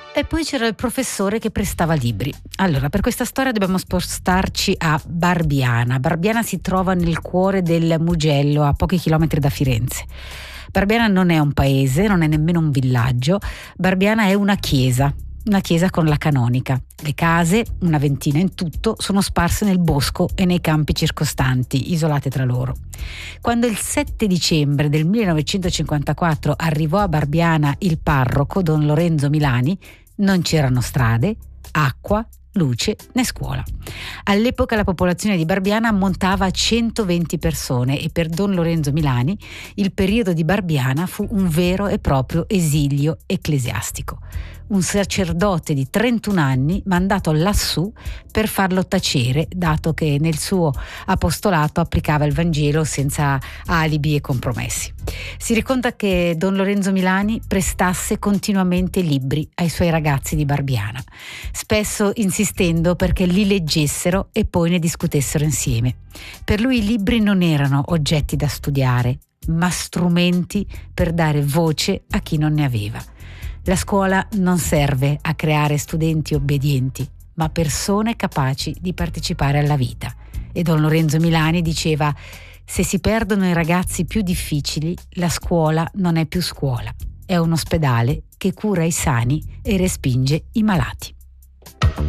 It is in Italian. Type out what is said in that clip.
E poi c'era il professore che prestava libri. Allora, per questa storia dobbiamo spostarci a Barbiana. Barbiana si trova nel cuore del Mugello, a pochi chilometri da Firenze. Barbiana non è un paese, non è nemmeno un villaggio. Barbiana è una chiesa con la canonica. Le case, una ventina in tutto, sono sparse nel bosco e nei campi circostanti, isolate tra loro. Quando il 7 dicembre del 1954 arrivò a Barbiana il parroco, don Lorenzo Milani, non c'erano strade, acqua, luce né scuola. All'epoca la popolazione di Barbiana ammontava a 120 persone e per don Lorenzo Milani il periodo di Barbiana fu un vero e proprio esilio ecclesiastico. Un sacerdote di 31 anni mandato lassù per farlo tacere, dato che nel suo apostolato applicava il Vangelo senza alibi e compromessi. Si racconta che don Lorenzo Milani prestasse continuamente libri ai suoi ragazzi di Barbiana, spesso insistendo perché li leggessero e poi ne discutessero insieme. Per lui i libri non erano oggetti da studiare, ma strumenti per dare voce a chi non ne aveva. La scuola non serve a creare studenti obbedienti, ma persone capaci di partecipare alla vita. E don Lorenzo Milani diceva: se si perdono i ragazzi più difficili, la scuola non è più scuola, è un ospedale che cura i sani e respinge i malati.